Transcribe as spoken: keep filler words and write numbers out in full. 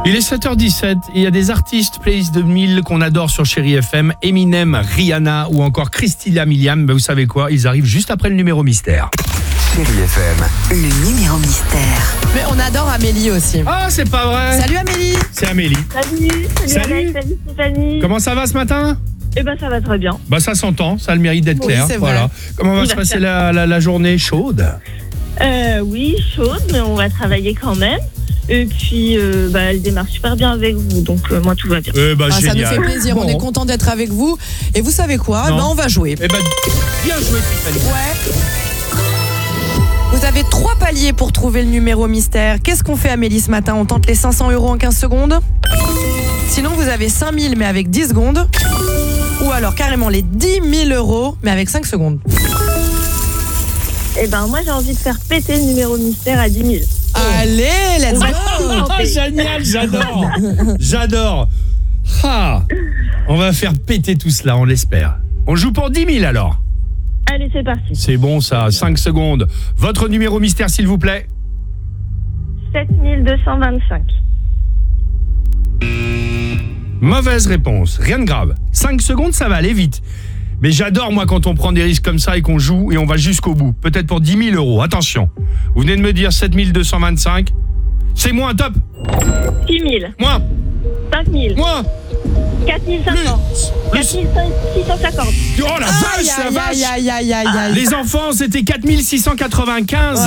Il est sept heures dix-sept, il y a des artistes playlist deux mille qu'on adore sur Chéri F M, Eminem, Rihanna ou encore Christina Milian. Ben vous savez quoi, ils arrivent juste après le numéro mystère. Chéri F M. Le numéro mystère. Mais on adore Amélie aussi. Ah, c'est pas vrai. Salut Amélie. C'est Amélie. Salut, salut, Salut. Alex, salut Stéphanie. Comment ça va ce matin? Eh ben ça va très bien. Bah ça s'entend, ça a le mérite d'être Oui, clair. c'est vrai. Voilà. Comment va Il se va passer faire. la, la, la journée chaude? Euh, oui, chaude, mais on va travailler quand même. Et puis, euh, bah, elle démarre super bien avec vous, donc euh, moi tout va bien. Eh bah Ah, ça nous génial. fait plaisir, on Bon. est content d'être avec vous. Et vous savez quoi? Non. Ben, on va jouer. Eh bah bien joué Tiffany. Ouais. Vous avez trois paliers pour trouver le numéro mystère. Qu'est-ce qu'on fait Amélie ce matin? On tente les cinq cents euros en quinze secondes? Sinon vous avez cinq mille mais avec dix secondes? Ou alors carrément les dix mille euros mais avec cinq secondes? Eh ben moi j'ai envie de faire péter le numéro mystère à dix mille. Allez, let's On va go! tout Ah, tenter. génial, j'adore. J'adore. Ah, on va faire péter tout cela, on l'espère. On joue pour dix mille alors. Allez, c'est parti. C'est bon ça, cinq secondes. Votre numéro mystère s'il vous plaît. sept mille deux cent vingt-cinq. Mauvaise réponse, rien de grave. cinq secondes, ça va aller vite. Mais j'adore moi quand on prend des risques comme ça et qu'on joue et on va jusqu'au bout. Peut-être pour dix mille euros, attention. Vous venez de me dire sept mille deux cent vingt-cinq. C'est moins, top. six mille. Moins, cinq mille. moins. quatre mille cinq cents. Plus. quatre mille six cent cinquante. Oh la Aïe, vache, la aïe, vache. aïe, aïe, aïe, aïe, aïe. Les enfants, c'était quatre mille six cent quatre-vingt-quinze.